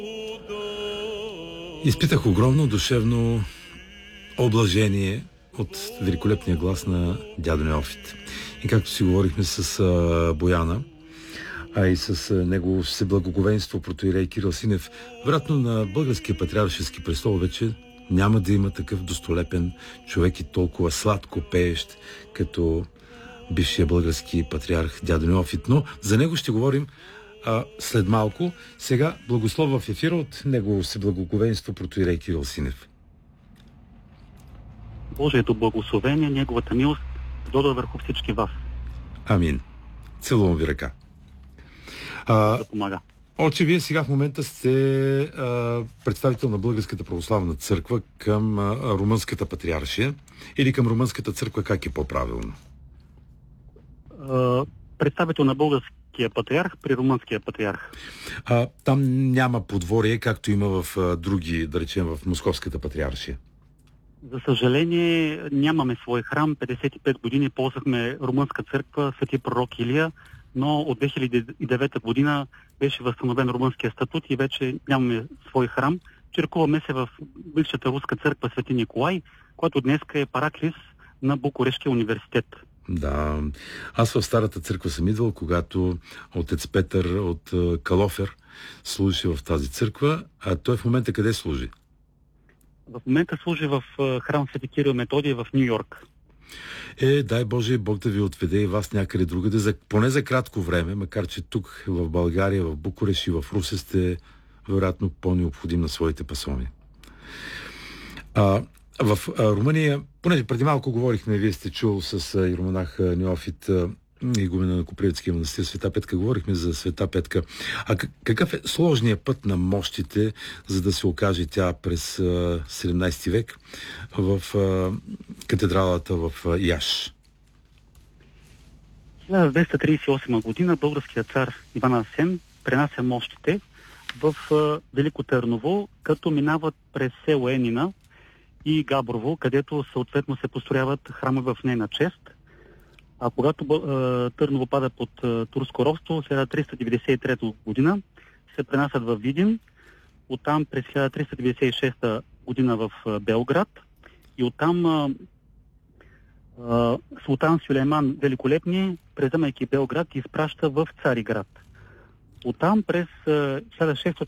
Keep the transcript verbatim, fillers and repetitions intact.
Изпитах огромно душевно облажение от великолепния глас на дядо Неофит. И както си говорихме с а, Бояна, а и с а, него всеблагоговенство протоиерей Кирил Синев, вероятно на българския патриаршески престол вече няма да има такъв достолепен човек и толкова сладко пеещ, като бившия български патриарх дядо Неофит. Но за него ще говорим а, след малко. Сега благослов в ефира от него всеблагоговенство протоиерей Кирил Синев. Божието благословение, неговата милост дода върху всички вас. Амин. Целувам ви ръка. А, да помага. Оче, вие сега в момента сте а, представител на Българската православна църква към а, Румънската патриаршия или към Румънската църква, как е по-правилно? А, представител на Българския патриарх при Румънския патриарх. А, там няма подворие, както има в а, други, да речем, в Московската патриаршия. За съжаление, нямаме свой храм. петдесет и пет години ползвахме Румънска църква Свети пророк Илия, но от две хиляди и девета година беше възстановен румънския статут и вече нямаме свой храм. Черкуваме се в бившата руска църква Свети Николай, която днес е параклис на Букурешкия университет. Да, аз в старата църква съм идвал, когато отец Петър от Калофер служеше в тази църква, а той в момента къде служи? В момента служи в храм Свети Кирил Методий в Ню Йорк. Е, дай Боже, Бог да ви отведе и вас някъде другаде, за, поне за кратко време, макар че тук в България, в Букурещ и в Русе сте вероятно по-необходим на своите пасони. А, в а, Румъния, понеже преди малко говорихме, вие сте чул с а, иеромонах Неофит, игумена на Копривицкия манастир Света Петка, говорихме за Света Петка. А какъв е сложният път на мощите, за да се окаже тя през а, седемнайсети век в а, катедралата в а, Яш? хиляда двеста трийсет и осма година българският цар Иван Асен пренася мощите в а, Велико Търново, като минават през село Енина и Габрово, където съответно се построяват храмове в нейна чест. А когато а, Търново пада под а, турско робство, хиляда триста деветдесет и трета година се пренасят в Видин, оттам през хиляда триста деветдесет и шеста година в а, Белград и оттам а, а, султан Сюлейман Великолепни, преземайки Белград, изпраща в Цариград. Оттам през а, хиляда шестстотин